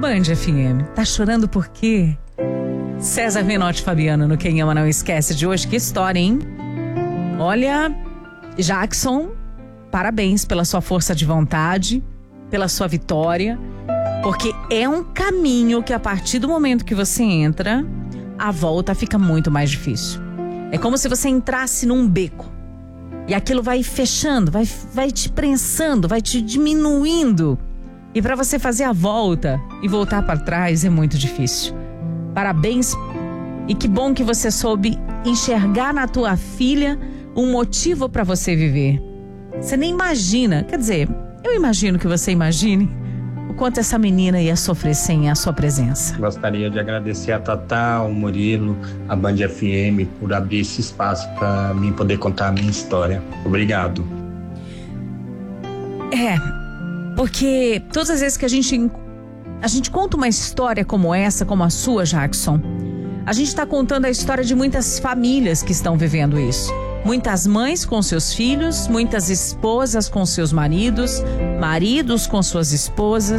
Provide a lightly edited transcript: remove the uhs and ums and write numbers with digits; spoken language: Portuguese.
Band FM. Tá chorando por quê? César Menotti e Fabiano no Quem Ama Não Esquece de hoje. Que história, hein? Olha, Jackson, parabéns pela sua força de vontade, pela sua vitória, porque é um caminho que a partir do momento que você entra, a volta fica muito mais difícil. É como se você entrasse num beco e aquilo vai fechando, vai te prensando, vai te diminuindo. E para você fazer a volta e voltar para trás é muito difícil. Parabéns e que bom que você soube enxergar na tua filha um motivo para você viver. Você nem imagina, quer dizer, eu imagino que você imagine o quanto essa menina ia sofrer sem a sua presença. Gostaria de agradecer a Tatá, o Murilo, a Band FM por abrir esse espaço para mim poder contar a minha história. Obrigado. Porque todas as vezes que a gente conta uma história como essa, como a sua, Jackson, a gente está contando a história de muitas famílias que estão vivendo isso. Muitas mães com seus filhos, muitas esposas com seus maridos, maridos com suas esposas.